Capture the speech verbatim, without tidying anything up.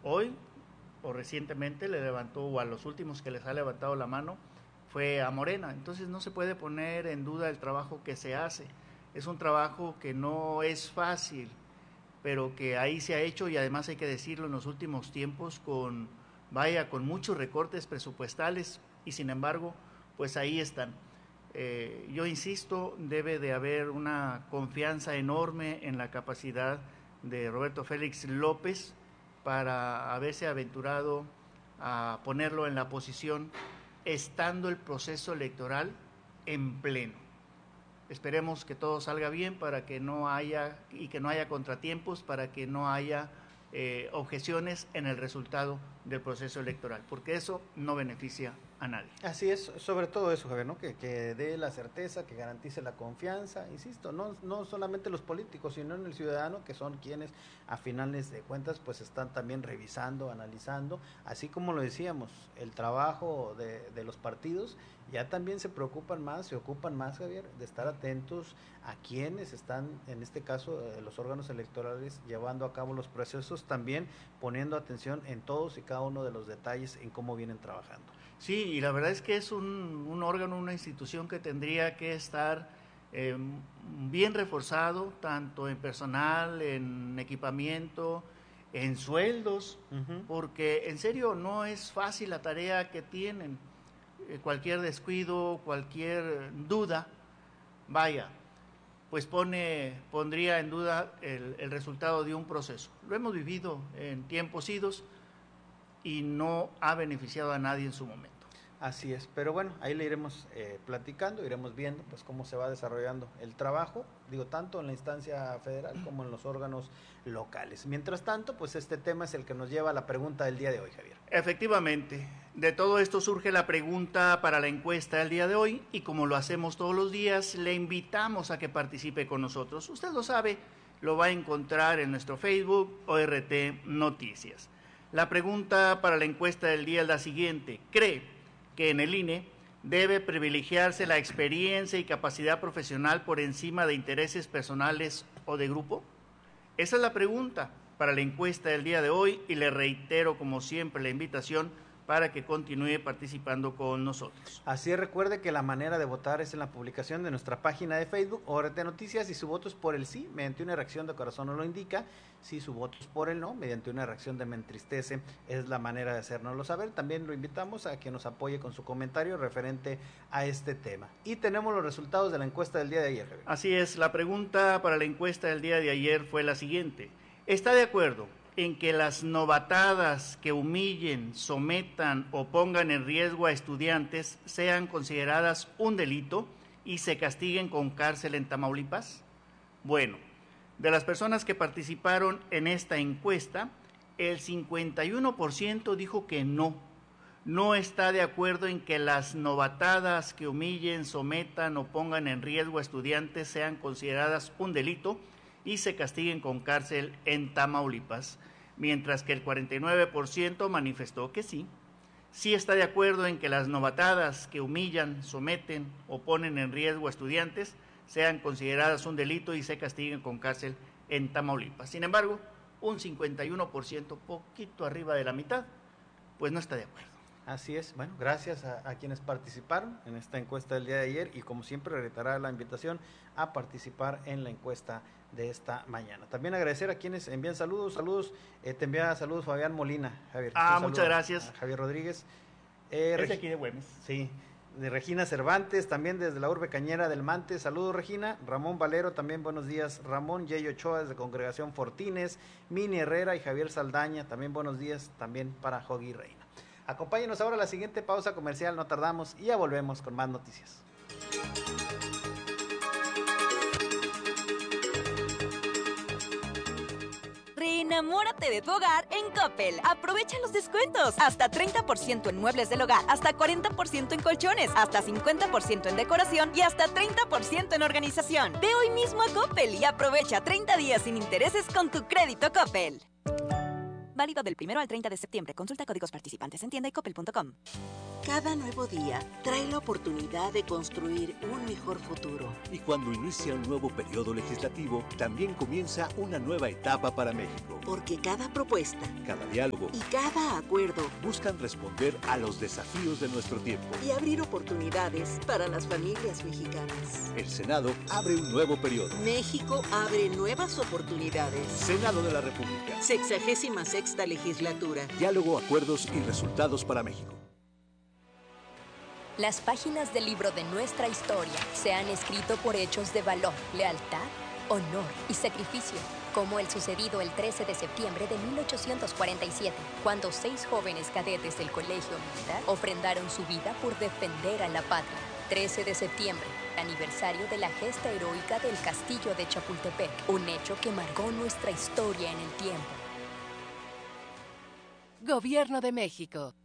hoy o recientemente le levantó, o a los últimos que les ha levantado la mano, fue a Morena. Entonces no se puede poner en duda el trabajo que se hace. Es un trabajo que no es fácil, pero que ahí se ha hecho, y además hay que decirlo, en los últimos tiempos con, vaya, con muchos recortes presupuestales, y sin embargo, pues ahí están. Eh, yo insisto, debe de haber una confianza enorme en la capacidad de Roberto Félix López para haberse aventurado a ponerlo en la posición estando el proceso electoral en pleno. Esperemos que todo salga bien para que no haya y que no haya contratiempos, para que no haya eh, objeciones en el resultado del proceso electoral, porque eso no beneficia a nadie. Así es, sobre todo eso, Javier, ¿no? Que, que dé la certeza, que garantice la confianza, insisto, no, no solamente los políticos, sino en el ciudadano, que son quienes a finales de cuentas pues están también revisando, analizando, así como lo decíamos, el trabajo de, de los partidos ya también se preocupan más, se ocupan más, Javier, de estar atentos a quienes están, en este caso, eh, los órganos electorales, llevando a cabo los procesos, también poniendo atención en todos y cada uno de los detalles en cómo vienen trabajando. Sí, y la verdad es que es un, un órgano, una institución que tendría que estar eh, bien reforzado, tanto en personal, en equipamiento, en sueldos, uh-huh. Porque en serio no es fácil la tarea que tienen. Eh, cualquier descuido, cualquier duda, vaya, pues pone, pondría en duda el, el resultado de un proceso. Lo hemos vivido en tiempos idos y no ha beneficiado a nadie en su momento. Así es, pero bueno, ahí le iremos eh, platicando, iremos viendo pues cómo se va desarrollando el trabajo, digo, tanto en la instancia federal como en los órganos locales. Mientras tanto, pues este tema es el que nos lleva a la pregunta del día de hoy, Javier. Efectivamente, de todo esto surge la pregunta para la encuesta del día de hoy, y como lo hacemos todos los días, le invitamos a que participe con nosotros. Usted lo sabe, lo va a encontrar en nuestro Facebook O R T Noticias. La pregunta para la encuesta del día es la siguiente: ¿cree que en el I N E debe privilegiarse la experiencia y capacidad profesional por encima de intereses personales o de grupo? Esa es la pregunta para la encuesta del día de hoy, y le reitero como siempre la invitación para que continúe participando con nosotros. Así es, recuerde que la manera de votar es en la publicación de nuestra página de Facebook, O R T Noticias, y su voto es por el sí, mediante una reacción de corazón nos lo indica. Si su voto es por el no, mediante una reacción de me entristece, es la manera de hacérnoslo saber. También lo invitamos a que nos apoye con su comentario referente a este tema. Y tenemos los resultados de la encuesta del día de ayer, Javier. Así es, la pregunta para la encuesta del día de ayer fue la siguiente: ¿está de acuerdo en que las novatadas que humillen, sometan o pongan en riesgo a estudiantes sean consideradas un delito y se castiguen con cárcel en Tamaulipas? Bueno, de las personas que participaron en esta encuesta, el cincuenta y uno por ciento dijo que no, no está de acuerdo en que las novatadas que humillen, sometan o pongan en riesgo a estudiantes sean consideradas un delito y se castiguen con cárcel en Tamaulipas, mientras que el cuarenta y nueve por ciento manifestó que sí, sí está de acuerdo en que las novatadas que humillan, someten o ponen en riesgo a estudiantes sean consideradas un delito y se castiguen con cárcel en Tamaulipas. Sin embargo, un cincuenta y uno por ciento, poquito arriba de la mitad, pues no está de acuerdo. Así es, bueno, gracias a, a quienes participaron en esta encuesta del día de ayer, y como siempre reiterar la invitación a participar en la encuesta de esta mañana. También agradecer a quienes envían saludos, saludos, eh, te envía saludos Fabián Molina, Javier. Ah, muchas gracias. Javier Rodríguez. Eh, es de aquí de Güemes. Sí, de Regina Cervantes, también desde la urbe cañera del Mante, saludos Regina. Ramón Valero, también buenos días. Ramón Yeyo Ochoa desde Congregación Fortines, Mini Herrera y Javier Saldaña, también buenos días, también para Jogui Reina. Acompáñenos ahora a la siguiente pausa comercial, no tardamos y ya volvemos con más noticias. Reenamórate de tu hogar en Coppel. Aprovecha los descuentos. Hasta treinta por ciento en muebles del hogar, hasta cuarenta por ciento en colchones, hasta cincuenta por ciento en decoración y hasta treinta por ciento en organización. Ve hoy mismo a Coppel y aprovecha treinta días sin intereses con tu crédito Coppel. Válido del primero al treinta de septiembre. Consulta códigos participantes en tienda y coppel punto com. Cada nuevo día trae la oportunidad de construir un mejor futuro. Y cuando inicia un nuevo periodo legislativo, también comienza una nueva etapa para México. Porque cada propuesta, cada diálogo y cada acuerdo buscan responder a los desafíos de nuestro tiempo y abrir oportunidades para las familias mexicanas. El Senado abre un nuevo periodo. México abre nuevas oportunidades. Senado de la República. Sexagésima sexta legislatura. Diálogo, acuerdos y resultados para México. Las páginas del libro de nuestra historia se han escrito por hechos de valor, lealtad, honor y sacrificio, como el sucedido el trece de septiembre de mil ochocientos cuarenta y siete, cuando seis jóvenes cadetes del Colegio Militar ofrendaron su vida por defender a la patria. trece de septiembre, aniversario de la gesta heroica del Castillo de Chapultepec, un hecho que marcó nuestra historia en el tiempo. Gobierno de México.